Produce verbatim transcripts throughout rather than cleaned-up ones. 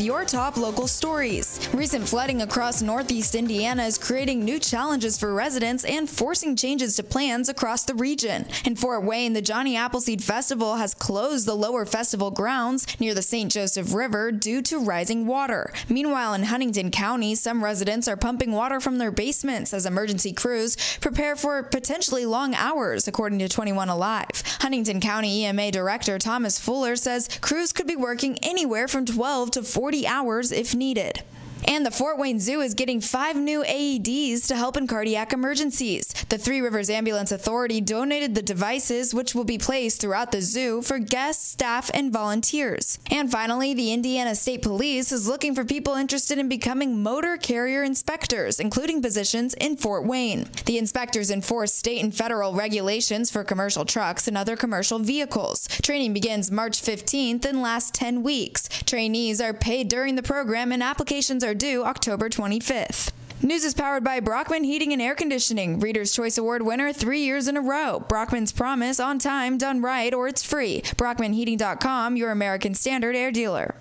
your top local stories. Recent flooding across northeast Indiana is creating new challenges for residents and forcing changes to plans across the region. In Fort Wayne, the Johnny Appleseed Festival has closed the lower festival grounds near the Saint Joseph River due to rising water. Meanwhile, in Huntington County, some residents are pumping water from their basements as emergency crews prepare for potentially long hours, according to twenty-one Alive. Huntington County E M A Director Thomas Fuller says crews could be working anywhere from twelve to forty hours if needed. And the Fort Wayne Zoo is getting five new A E Ds to help in cardiac emergencies. The Three Rivers Ambulance Authority donated the devices, which will be placed throughout the zoo for guests, staff, and volunteers. And finally, the Indiana State Police is looking for people interested in becoming motor carrier inspectors, including positions in Fort Wayne. The inspectors enforce state and federal regulations for commercial trucks and other commercial vehicles. Training begins March fifteenth and lasts ten weeks. Trainees are paid during the program and applications are due October twenty-fifth. News is powered by Brockman Heating and Air Conditioning, Reader's Choice Award winner three years in a row. Brockman's Promise, on time, done right, or it's free. Brockman Heating dot com, your American Standard air dealer.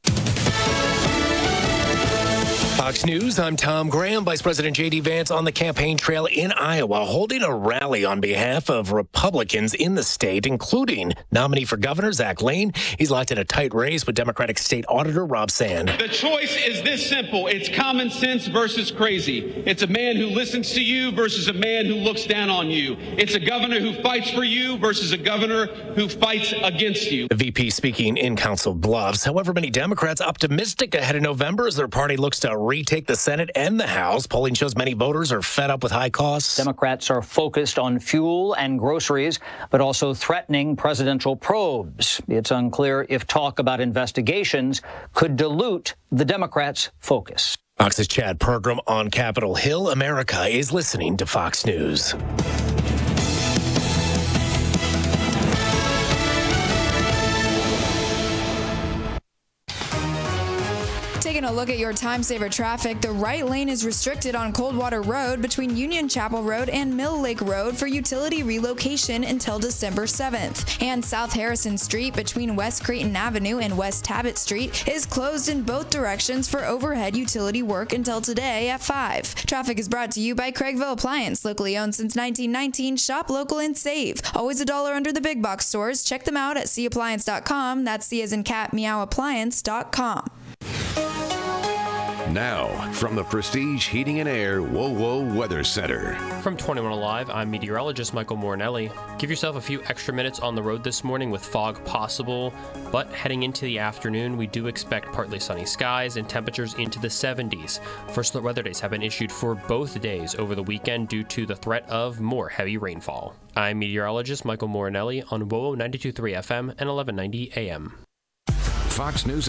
Fox News, I'm Tom Graham. Vice President J D. Vance on the campaign trail in Iowa, holding a rally on behalf of Republicans in the state, including nominee for governor Zach Lane. He's locked in a tight race with Democratic State Auditor Rob Sand. The choice is this simple. It's common sense versus crazy. It's a man who listens to you versus a man who looks down on you. It's a governor who fights for you versus a governor who fights against you. The V P speaking in Council Bluffs. However, many Democrats optimistic ahead of November as their party looks to retake the Senate and the House. Polling shows many voters are fed up with high costs. Democrats are focused on fuel and groceries, but also threatening presidential probes. It's unclear if talk about investigations could dilute the Democrats' focus. Fox's Chad Pergram on Capitol Hill. America is listening to Fox News. Taking a look at your time saver traffic, the right lane is restricted on Coldwater Road between Union Chapel Road and Mill Lake Road for utility relocation until December seventh. And South Harrison Street between West Creighton Avenue and West Tabbitt Street is closed in both directions for overhead utility work until today at five. Traffic is brought to you by Craigville Appliance, locally owned since nineteen nineteen. Shop local and save. Always a dollar under the big box stores. Check them out at c appliance dot com. That's C as in cat, meow appliance dot com. Now, from the Prestige Heating and Air WoWo Weather Center. From twenty-one Alive, I'm meteorologist Michael Morinelli. Give yourself a few extra minutes on the road this morning with fog possible, but heading into the afternoon, we do expect partly sunny skies and temperatures into the seventies. First alert weather days have been issued for both days over the weekend due to the threat of more heavy rainfall. I'm meteorologist Michael Morinelli on WoWo ninety-two point three F M and eleven ninety A M. Fox News